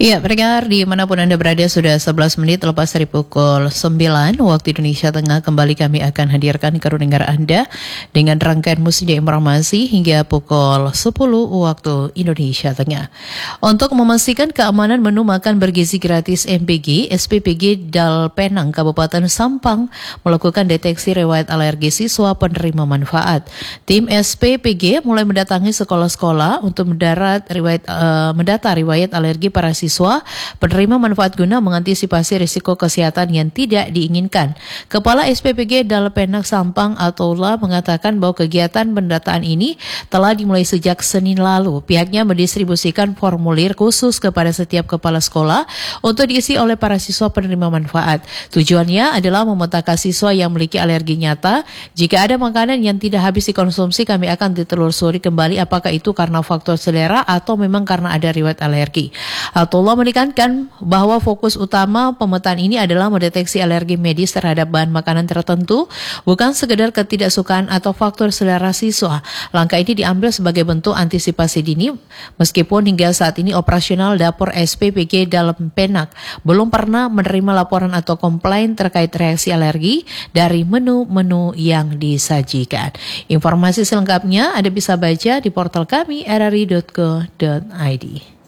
Ya, pendengar dimanapun Anda berada sudah 11 menit lepas dari pukul 9 waktu Indonesia Tengah. Kembali kami akan hadirkan ke pendengar Anda dengan rangkaian musik dan informasi hingga pukul 10 waktu Indonesia Tengah. Untuk memastikan keamanan menu makan bergizi gratis MPG, SPPG Dal Penang Kabupaten Sampang melakukan deteksi riwayat alergi siswa penerima manfaat. Tim SPPG mulai mendatangi sekolah-sekolah untuk mendata riwayat alergi para siswa penerima manfaat guna mengantisipasi risiko kesehatan yang tidak diinginkan. Kepala SPPG Dal Penang Sampang Ataullah mengatakan bahwa kegiatan pendataan ini telah dimulai sejak Senin lalu. Pihaknya mendistribusikan formulir khusus kepada setiap kepala sekolah untuk diisi oleh para siswa penerima manfaat. Tujuannya adalah memetakan siswa yang memiliki alergi nyata. Jika ada makanan yang tidak habis dikonsumsi, kami akan ditelusuri kembali apakah itu karena faktor selera atau memang karena ada riwayat alergi. Ataullah menekankan bahwa fokus utama pemetaan ini adalah mendeteksi alergi medis terhadap bahan makanan tertentu, bukan sekedar ketidaksukaan atau faktor selera siswa. Langkah ini diambil sebagai bentuk antisipasi dini, meskipun hingga saat ini operasional dapur SPPG dalam Penang belum pernah menerima laporan atau komplain terkait reaksi alergi dari menu-menu yang disajikan. Informasi selengkapnya Anda bisa baca di portal kami rri.co.id.